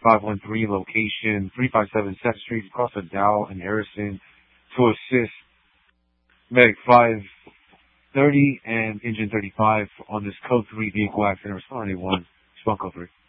513, location 357 Seth Street, across the Dow and Harrison, to assist Medic 530 and Engine 35 on this Code 3 vehicle accident. Responding 1, Respond Code 3.